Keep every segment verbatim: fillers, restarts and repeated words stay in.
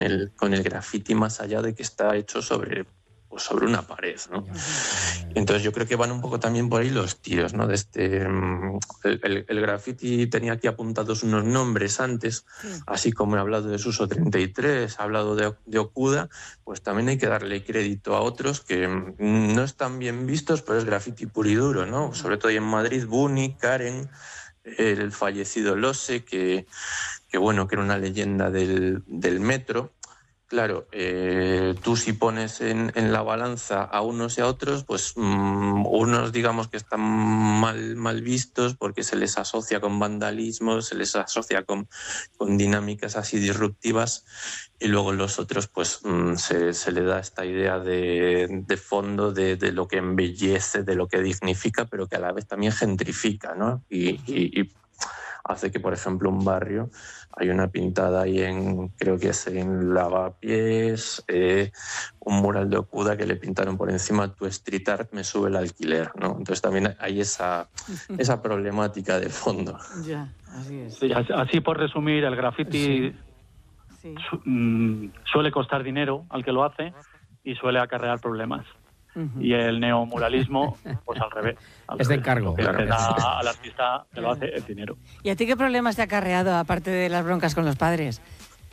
el, con el graffiti más allá de que está hecho sobre, pues sobre una pared, ¿no? Entonces yo creo que van un poco también por ahí los tiros, ¿no? De este, el, el, el graffiti tenía aquí apuntados unos nombres antes, sí. Así como he hablado de Suso treinta y tres, he hablado de, de Okuda, pues también hay que darle crédito a otros que no están bien vistos, pero es graffiti puro y duro, ¿no? Sobre todo ahí en Madrid, Buni, Karen, el fallecido Lose, que, que bueno, que era una leyenda del, del metro. Claro, eh, tú si pones en, en la balanza a unos y a otros, pues mmm, unos digamos que están mal, mal vistos porque se les asocia con vandalismo, se les asocia con, con dinámicas así disruptivas, y luego los otros pues mmm, se, se le da esta idea de, de fondo de, de lo que embellece, de lo que dignifica, pero que a la vez también gentrifica, ¿no? Y, y, y hace que, por ejemplo, un barrio, hay una pintada ahí en, creo que es en Lavapiés, eh, un mural de Okuda que le pintaron por encima, tu street art me sube el alquiler, ¿no? Entonces también hay esa, esa problemática de fondo. Ya, así es. Sí, así por resumir, el graffiti sí. Su, mm, suele costar dinero al que lo hace y suele acarrear problemas. Uh-huh. Y el neomuralismo, pues al revés. Al es de revés. encargo. Lo que le da al artista que lo hace es dinero. ¿Y a ti qué problemas te ha acarreado, aparte de las broncas con los padres?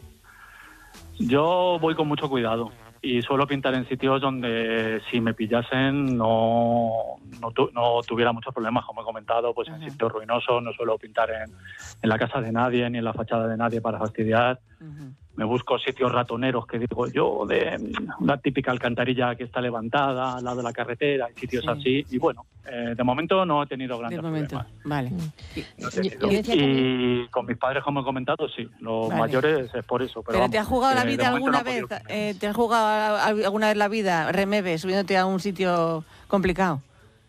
Yo voy con mucho cuidado y suelo pintar en sitios donde si me pillasen no, no, tu, no tuviera muchos problemas, como he comentado, pues uh-huh. En sitios ruinosos. No suelo pintar en, en la casa de nadie ni en la fachada de nadie para fastidiar. Uh-huh. Me busco sitios ratoneros, que digo yo, de una típica alcantarilla que está levantada al lado de la carretera, y sitios sí. Así. Y bueno, eh, de momento no he tenido grandes de momento. Problemas. Vale. No he tenido. Y, y con mis padres, como he comentado, sí, los vale. Mayores es por eso. Pero, ¿Pero vamos, te has jugado la eh, vida alguna no vez? Eh, ¿Te has jugado alguna vez la vida, remebe, subiéndote a un sitio complicado?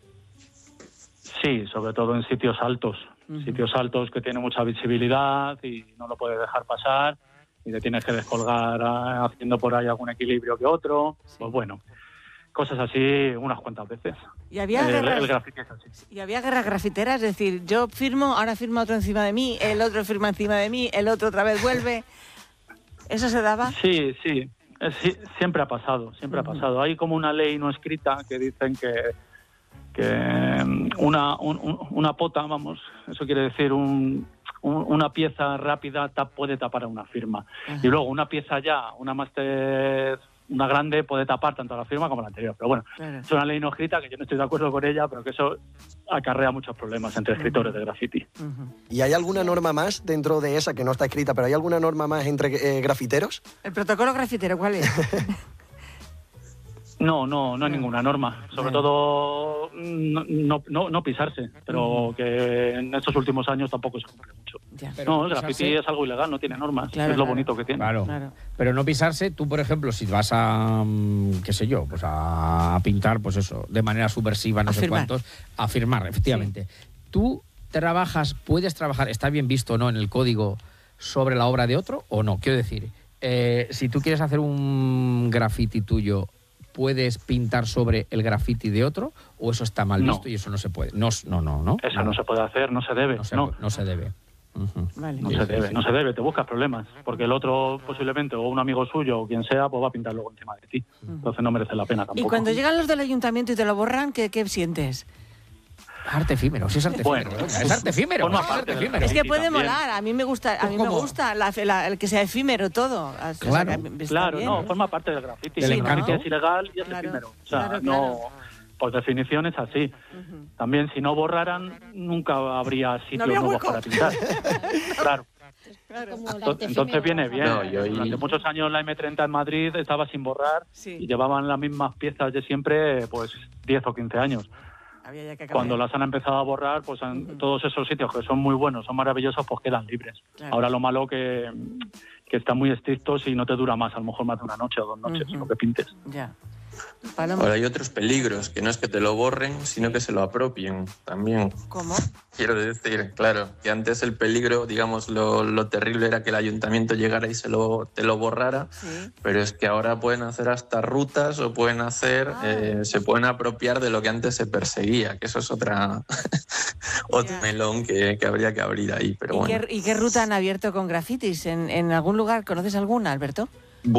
Sí, sobre todo en sitios altos. Uh-huh. Sitios altos que tienen mucha visibilidad y no lo puedes dejar pasar. Y te tienes que descolgar a, haciendo por ahí algún equilibrio que otro. Sí. Pues bueno, cosas así unas cuantas veces. ¿Y había, el, guerras, el grafiti es así. ¿Y había guerras grafiteras? Es decir, yo firmo, ahora firma otro encima de mí, el otro firma encima de mí, el otro otra vez vuelve. ¿Eso se daba? Sí, sí. Es, sí siempre ha pasado, siempre uh-huh. ha pasado. Hay como una ley no escrita que dicen que, que una, un, una pota, vamos, eso quiere decir un... una pieza rápida tap, puede tapar a una firma. Ajá. Y luego una pieza ya, una máster, una grande, puede tapar tanto a la firma como a la anterior. Pero bueno, claro. Es una ley no escrita que yo no estoy de acuerdo con ella, pero que eso acarrea muchos problemas entre escritores uh-huh. de graffiti. Uh-huh. ¿Y hay alguna norma más dentro de esa que no está escrita, pero hay alguna norma más entre eh, grafiteros? ¿El protocolo grafitero cuál es? No, no, no hay ninguna norma. Sobre todo no, no, no, no pisarse, pero que en estos últimos años tampoco se cumple mucho. Ya. No, el graffiti es algo ilegal, no tiene normas, claro, es lo claro. bonito que tiene. Claro. claro, pero no pisarse, tú por ejemplo, si vas a, qué sé yo, pues a pintar, pues eso, de manera subversiva, no a sé firmar. cuántos, a firmar, efectivamente. Sí. Tú trabajas, puedes trabajar, está bien visto, ¿no?, en el código sobre la obra de otro o no. Quiero decir, eh, si tú quieres hacer un graffiti tuyo, ¿puedes pintar sobre el graffiti de otro o eso está mal visto no. y eso no se puede? No, no, no. no eso no. no se puede hacer, no se debe. No se, no. no se debe. Uh-huh. Vale. No sí, se debe, sí. no se debe, te buscas problemas, porque el otro posiblemente, o un amigo suyo o quien sea, pues va a pintar luego encima de ti. Uh-huh. Entonces no merece la pena tampoco. Y cuando llegan los del ayuntamiento y te lo borran, ¿qué, qué sientes? Arte efímero, sí es arte efímero. Bueno, es arte efímero. Forma es, parte arte efímero. Es que puede también. molar, a mí me gusta, a mí me gusta la, la, el que sea efímero todo. Claro, o sea, claro bien, no, ¿eh? forma parte del graffiti. Del sí, encanto. ¿no? Es ilegal y es claro, efímero. O sea, claro, no, claro. por definición es así. Uh-huh. También si no borraran, nunca habría sitios no nuevos para pintar. Claro. Claro. Entonces viene bien. No, yo y... Durante muchos años la eme treinta en Madrid estaba sin borrar sí. y llevaban las mismas piezas de siempre, pues diez o quince años. Había que Cuando las han empezado a borrar, pues han, uh-huh. todos esos sitios que son muy buenos, son maravillosos, pues quedan libres. Claro. Ahora lo malo que, que están muy estrictos y no te dura más, a lo mejor más de una noche o dos noches, uh-huh. lo que pintes. Ya. Ahora hay otros peligros, que no es que te lo borren, sino que se lo apropien también. ¿Cómo? Quiero decir, claro, que antes el peligro, digamos, lo, lo terrible era que el ayuntamiento llegara y se lo, te lo borrara, sí. Pero es que ahora pueden hacer hasta rutas o pueden hacer, ah. eh, se pueden apropiar de lo que antes se perseguía, que eso es otra otro yeah. melón que, que habría que abrir ahí, pero ¿Y bueno. Qué, ¿Y qué ruta han abierto con grafitis? ¿En, en algún lugar? ¿Conoces alguna, Alberto?